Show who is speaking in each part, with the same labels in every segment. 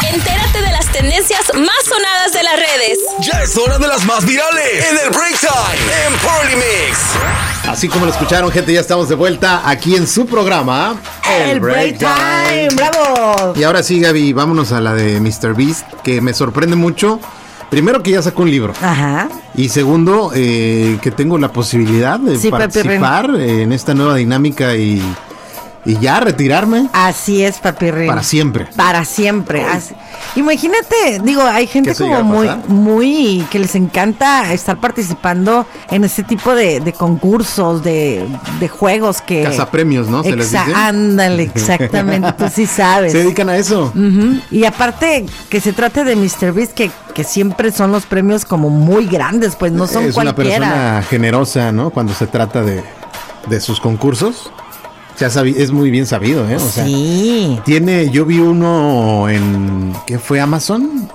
Speaker 1: Entérate de las tendencias más sonadas de las redes.
Speaker 2: Ya es hora de las más virales en el Break Time en Party Mix.
Speaker 3: Así como lo escucharon, gente, ya estamos de vuelta aquí en su programa,
Speaker 4: El Break Time. ¡Bravo!
Speaker 3: Y ahora sí, Gaby, vámonos a la de MrBeast, que me sorprende mucho. Primero, que ya sacó un libro.
Speaker 4: Ajá.
Speaker 3: Y segundo, que tengo la posibilidad de participar en esta nueva dinámica y ya retirarme.
Speaker 4: Así es, Papirrín.
Speaker 3: Para siempre.
Speaker 4: Para siempre. Imagínate, digo, hay gente como muy que les encanta estar participando en ese tipo de concursos, de juegos que...
Speaker 3: Cazapremios, ¿no? Se les dice.
Speaker 4: Ándale, exactamente, tú sí sabes.
Speaker 3: Se dedican a eso.
Speaker 4: Uh-huh. Y aparte, que se trate de MrBeast, que siempre son los premios como muy grandes, pues no son cualquiera. Es una persona generosa, ¿no? Cuando se trata de sus concursos. Es muy bien sabido, ¿eh? O sea, sí.
Speaker 3: Yo vi uno en, ¿qué fue? Amazon,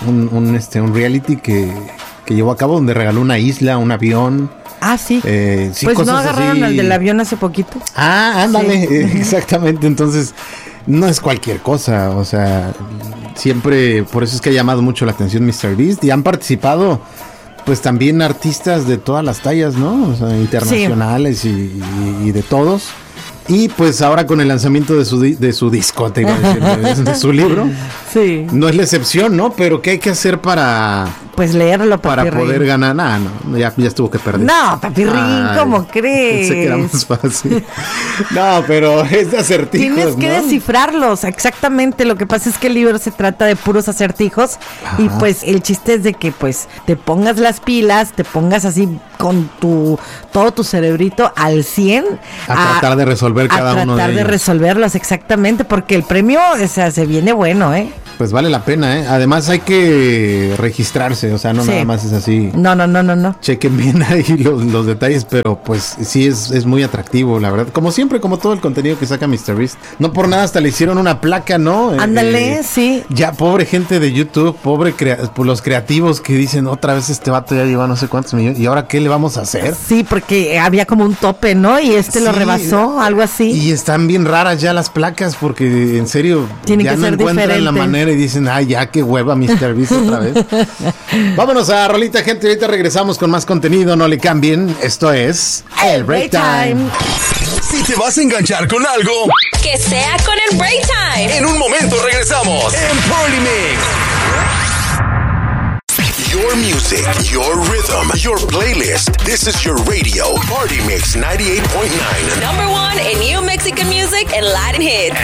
Speaker 3: un reality que llevó a cabo donde regaló una isla, un avión.
Speaker 4: Ah, sí.
Speaker 3: Sí,
Speaker 4: pues
Speaker 3: cosas
Speaker 4: no agarraron
Speaker 3: así.
Speaker 4: al del avión hace poquito.
Speaker 3: Ah, ándale,
Speaker 4: sí.
Speaker 3: Exactamente. Entonces, no es cualquier cosa, o sea, siempre, por eso es que ha llamado mucho la atención MrBeast y han participado pues también artistas de todas las tallas, ¿no? O sea, internacionales y de todos. Y pues ahora con el lanzamiento de su disco, te iba a decir, de su libro.
Speaker 4: Sí.
Speaker 3: No es la excepción, ¿no? Pero ¿qué hay que hacer para...
Speaker 4: Pues leerlo,
Speaker 3: Papirrín. Para poder ganar. No, ya estuvo que perder.
Speaker 4: No, Papirrín, ¿cómo crees?
Speaker 3: Pensé que era más fácil. No, pero es de acertijos,
Speaker 4: tienes que descifrarlos, exactamente. Lo que pasa es que el libro se trata de puros acertijos. Ajá. Y pues el chiste es de que pues te pongas las pilas, te pongas así con todo tu cerebrito al 100.
Speaker 3: A tratar de resolver cada uno de ellos. A tratar de
Speaker 4: resolverlos, exactamente, porque el premio, o sea, se viene bueno, ¿eh?
Speaker 3: Pues vale la pena, ¿eh? Además hay que registrarse, o sea, no nada más es así.
Speaker 4: No.
Speaker 3: Chequen bien ahí los detalles, pero pues sí es muy atractivo, la verdad. Como siempre, como todo el contenido que saca MrBeast. No por nada hasta le hicieron una placa, ¿no?
Speaker 4: Ándale, sí.
Speaker 3: Ya, pobre gente de YouTube, por los creativos que dicen, otra vez este vato ya lleva no sé cuántos millones, ¿y ahora qué le vamos a hacer?
Speaker 4: Sí, porque había como un tope, ¿no? Y lo rebasó, algo así.
Speaker 3: Y están bien raras ya las placas, porque en serio,
Speaker 4: tienen
Speaker 3: ya
Speaker 4: que
Speaker 3: no
Speaker 4: ser
Speaker 3: encuentran
Speaker 4: diferentes.
Speaker 3: la manera y dicen, ay, ya, qué hueva MrBeast otra vez. Vámonos a rolita, gente, ahorita regresamos con más contenido, no le cambien. Esto es
Speaker 4: El Break Time.
Speaker 2: Si te vas a enganchar con algo,
Speaker 1: que sea con el Break Time.
Speaker 2: En un momento regresamos en Party Mix. Your music, your rhythm, your playlist. This is your radio, Party Mix 98.9.
Speaker 1: Number one in new Mexican music and Latin hits.